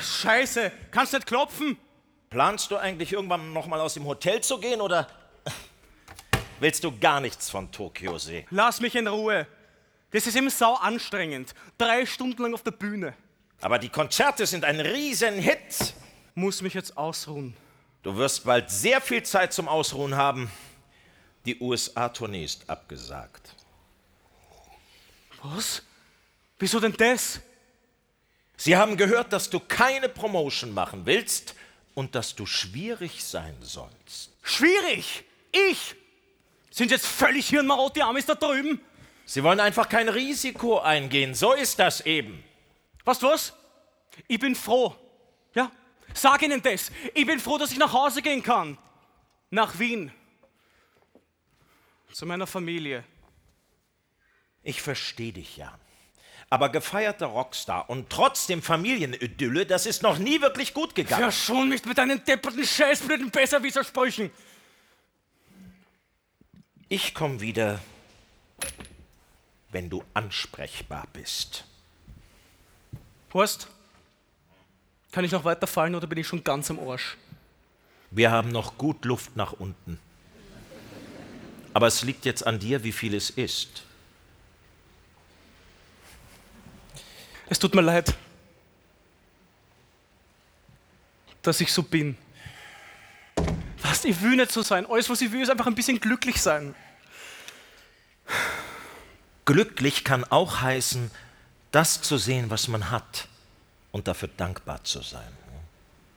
Scheiße, kannst nicht klopfen? Planst du eigentlich irgendwann noch mal aus dem Hotel zu gehen oder willst du gar nichts von Tokio sehen? Lass mich in Ruhe. Das ist eben sau anstrengend. 3 Stunden lang auf der Bühne. Aber die Konzerte sind ein Riesenhit. Muss mich jetzt ausruhen. Du wirst bald sehr viel Zeit zum Ausruhen haben. Die USA-Tournee ist abgesagt. Was? Wieso denn das? Sie haben gehört, dass du keine Promotion machen willst und dass du schwierig sein sollst. Schwierig! Ich! Sind jetzt völlig hirnmarot die Amis da drüben? Sie wollen einfach kein Risiko eingehen. So ist das eben. Weißt du was? Ich bin froh. Ja? Sag ihnen das. Ich bin froh, dass ich nach Hause gehen kann. Nach Wien. Zu meiner Familie. Ich verstehe dich ja. Aber gefeierter Rockstar und trotzdem Familienidylle, das ist noch nie wirklich gut gegangen. Verschon mich mit deinen depperten Scheißblöden Besserwissersprüchen. Ich komme wieder, wenn du ansprechbar bist. Horst, kann ich noch weiterfallen oder bin ich schon ganz am Arsch? Wir haben noch gut Luft nach unten. Aber es liegt jetzt an dir, wie viel es ist. Es tut mir leid, dass ich so bin. Was, ich will nicht so sein. Alles, was ich will, ist einfach ein bisschen glücklich sein. Glücklich kann auch heißen, das zu sehen, was man hat und dafür dankbar zu sein.